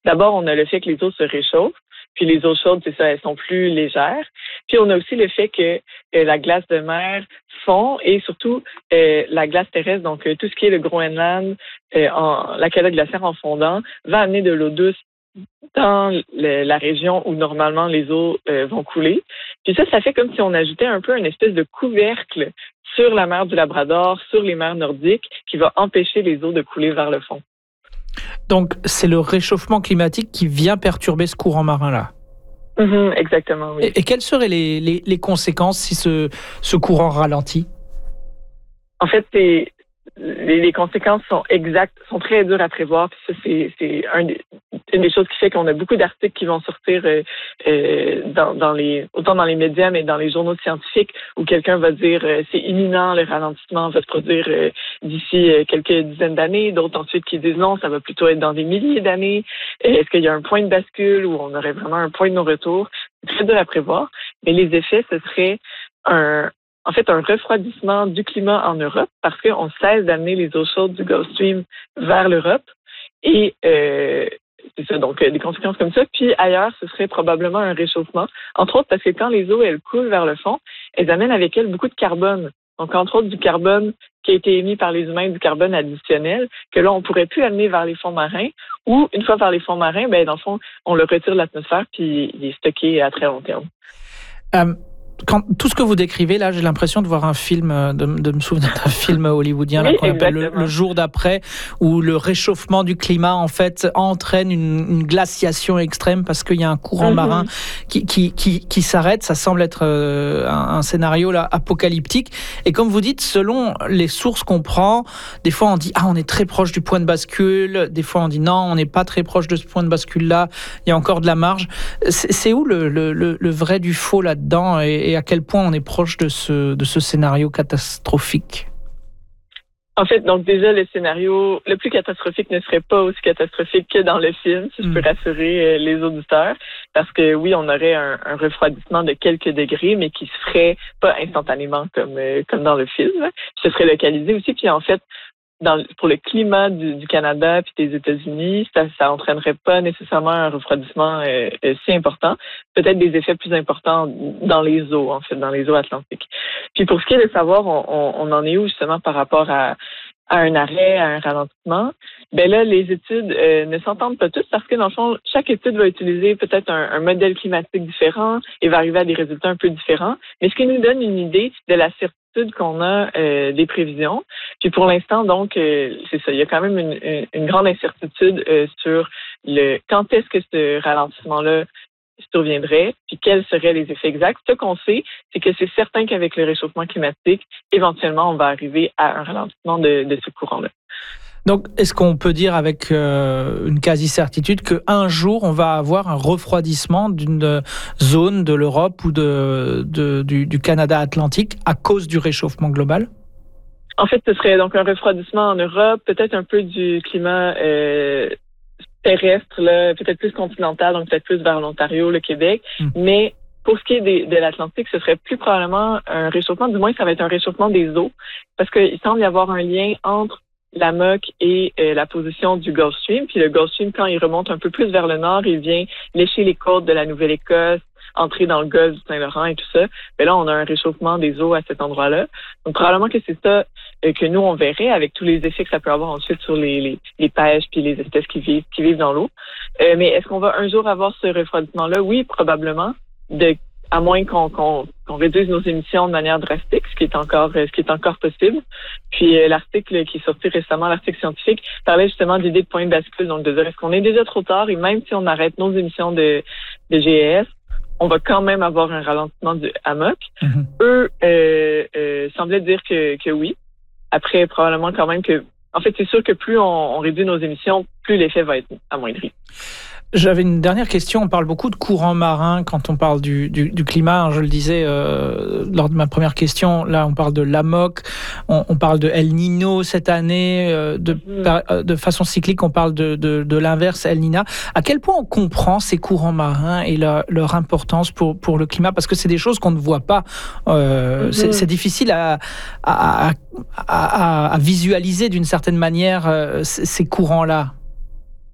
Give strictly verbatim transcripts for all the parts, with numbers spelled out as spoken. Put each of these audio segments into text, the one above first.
D'abord, on a le fait que les eaux se réchauffent. Puis les eaux chaudes, c'est ça, elles sont plus légères. Puis on a aussi le fait que euh, la glace de mer fond et surtout euh, la glace terrestre, donc euh, tout ce qui est le Groenland, euh, en, la calotte glaciaire en fondant, va amener de l'eau douce dans le, la région où normalement les eaux euh, vont couler. Puis ça, ça fait comme si on ajoutait un peu une espèce de couvercle sur la mer du Labrador, sur les mers nordiques, qui va empêcher les eaux de couler vers le fond. Donc, c'est le réchauffement climatique qui vient perturber ce courant marin-là. Mm-hmm, exactement, oui. Et, et quelles seraient les, les, les conséquences si ce, ce courant ralentit? En fait, c'est, les, les conséquences sont exactes, sont très dures à prévoir. Puis ça, c'est, c'est un des, une des choses qui fait qu'on a beaucoup d'articles qui vont sortir euh, euh, dans, dans les, autant dans les médias, mais dans les journaux scientifiques, où quelqu'un va dire euh, c'est imminent, le ralentissement va se produire euh, d'ici euh, quelques dizaines d'années. D'autres ensuite qui disent non, ça va plutôt être dans des milliers d'années. Est-ce qu'il y a un point de bascule où on aurait vraiment un point de non-retour? C'est très dur à prévoir. Mais les effets, ce serait un En fait, un refroidissement du climat en Europe parce qu'on cesse d'amener les eaux chaudes du Gulf Stream vers l'Europe. Et euh, c'est ça, donc des conséquences comme ça. Puis ailleurs, ce serait probablement un réchauffement. Entre autres, parce que quand les eaux, elles coulent vers le fond, elles amènent avec elles beaucoup de carbone. Donc, entre autres, du carbone qui a été émis par les humains, du carbone additionnel, que là, on pourrait plus amener vers les fonds marins. Ou, une fois vers les fonds marins, ben dans le fond, on le retire de l'atmosphère puis il est stocké à très long terme. Um... Quand, tout ce que vous décrivez, là, j'ai l'impression de voir un film, de, de me souvenir d'un film hollywoodien, oui, là, qu'on appelle le, le jour d'après, où le réchauffement du climat, en fait, entraîne une, une glaciation extrême parce qu'il y a un courant mm-hmm. marin qui, qui, qui, qui s'arrête. Ça semble être euh, un, un scénario là, apocalyptique. Et comme vous dites, selon les sources qu'on prend, des fois on dit « Ah, on est très proche du point de bascule », des fois on dit « Non, on n'est pas très proche de ce point de bascule-là, il y a encore de la marge ». C'est, c'est où le, le, le, le vrai du faux là-dedans et, et à quel point on est proche de ce, de ce scénario catastrophique? En fait, donc déjà, le scénario le plus catastrophique ne serait pas aussi catastrophique que dans le film, si mmh. je peux rassurer les auditeurs, parce que oui, on aurait un, un refroidissement de quelques degrés, mais qui se ferait pas instantanément comme, comme dans le film. Ce serait localisé aussi, puis en fait, Dans, pour le climat du, du Canada puis des États-Unis, ça, ça entraînerait pas nécessairement un refroidissement euh, euh, si important. Peut-être des effets plus importants dans les eaux, en fait, dans les eaux atlantiques. Puis pour ce qui est de savoir, on, on, on en est où justement par rapport à, à un arrêt, à un ralentissement? Ben là, les études euh, ne s'entendent pas toutes parce que dans le fond, chaque étude va utiliser peut-être un, un modèle climatique différent et va arriver à des résultats un peu différents. Mais ce qui nous donne une idée de la certitude qu'on a euh, des prévisions. Puis pour l'instant, donc, euh, c'est ça, il y a quand même une, une, une grande incertitude euh, sur le quand est-ce que ce ralentissement-là surviendrait, puis quels seraient les effets exacts. Ce qu'on sait, c'est que c'est certain qu'avec le réchauffement climatique, éventuellement, on va arriver à un ralentissement de, de ce courant-là. Donc, est-ce qu'on peut dire avec euh, une quasi-certitude qu'un jour, on va avoir un refroidissement d'une zone de l'Europe ou de, de, du, du Canada atlantique à cause du réchauffement global? En fait, ce serait donc un refroidissement en Europe, peut-être un peu du climat euh, terrestre, là, peut-être plus continental, donc peut-être plus vers l'Ontario, le Québec, mmh. mais pour ce qui est des, de l'Atlantique, ce serait plus probablement un réchauffement, du moins ça va être un réchauffement des eaux, parce qu'il semble y avoir un lien entre la M O C et euh, la position du Gulf Stream. Puis le Gulf Stream, quand il remonte un peu plus vers le nord, il vient lécher les côtes de la Nouvelle-Écosse, entrer dans le golfe du Saint-Laurent et tout ça. Mais là, on a un réchauffement des eaux à cet endroit-là. Donc, probablement que c'est ça euh, que nous, on verrait avec tous les effets que ça peut avoir ensuite sur les, les, les pêches puis les espèces qui vivent, qui vivent dans l'eau. Euh, mais est-ce qu'on va un jour avoir ce refroidissement-là? Oui, probablement. De à moins qu'on, qu'on, qu'on réduise nos émissions de manière drastique, ce qui est encore, ce qui est encore possible. Puis euh, l'article qui est sorti récemment, l'article scientifique, parlait justement d'idée de point de bascule, donc de dire est-ce qu'on est déjà trop tard et même si on arrête nos émissions de, de G E S, on va quand même avoir un ralentissement du A M O C. Mm-hmm. Eux euh, euh, semblaient dire que, que oui. Après, probablement quand même que... En fait, c'est sûr que plus on, on réduit nos émissions, plus l'effet va être amoindri. J'avais une dernière question. On parle beaucoup de courants marins quand on parle du, du, du climat. Je le disais euh, lors de ma première question. Là, on parle de l'A M O C, on, on parle de El Niño cette année. Euh, de, mmh. de façon cyclique, on parle de, de, de l'inverse, El Niña. À quel point on comprend ces courants marins et leur, leur importance pour, pour le climat? Parce que c'est des choses qu'on ne voit pas. Euh, mmh. c'est, c'est difficile à, à, à, à, à visualiser d'une certaine manière euh, ces courants-là.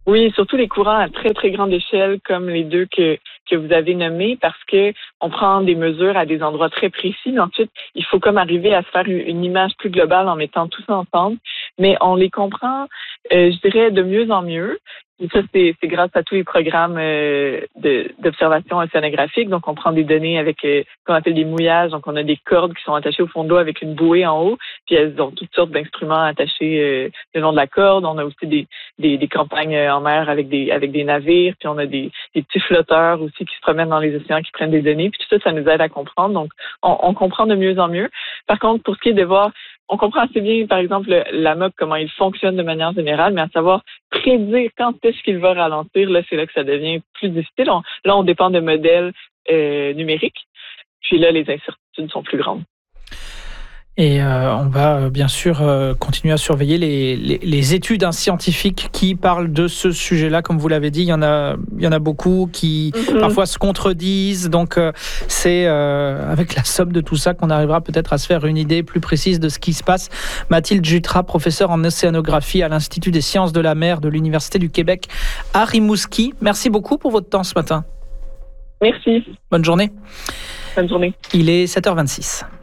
Oui, surtout les courants à très, très grande échelle, comme les deux que, que vous avez nommés, parce que on prend des mesures à des endroits très précis, mais ensuite, il faut comme arriver à se faire une image plus globale en mettant tout ça ensemble. Mais on les comprend, euh, je dirais, de mieux en mieux. Et ça, c'est, c'est grâce à tous les programmes euh, de, d'observation océanographique. Donc, on prend des données avec euh, ce qu'on appelle des mouillages. Donc, on a des cordes qui sont attachées au fond de l'eau avec une bouée en haut. Puis, elles ont toutes sortes d'instruments attachés euh, le long de la corde. On a aussi des, des, des campagnes en mer avec des, avec des navires. Puis, on a des, des petits flotteurs aussi qui se promènent dans les océans, qui prennent des données. Puis, tout ça, ça nous aide à comprendre. Donc, on, on comprend de mieux en mieux. Par contre, pour ce qui est de voir, on comprend assez bien, par exemple, la M O C, comment il fonctionne de manière générale, mais à savoir prédire quand est-ce qu'il va ralentir, là, c'est là que ça devient plus difficile. On, là, on dépend de modèles euh, numériques. Puis là, les incertitudes sont plus grandes. Et euh, on va euh, bien sûr euh, continuer à surveiller les, les, les études hein, scientifiques qui parlent de ce sujet-là. Comme vous l'avez dit, il y en a, il y en a beaucoup qui mm-hmm. parfois se contredisent. Donc euh, c'est euh, avec la somme de tout ça qu'on arrivera peut-être à se faire une idée plus précise de ce qui se passe. Mathilde Jutras, professeure en océanographie à l'Institut des sciences de la mer de l'Université du Québec à Rimouski. Merci beaucoup pour votre temps ce matin. Merci. Bonne journée. Bonne journée. Il est sept heures vingt-six.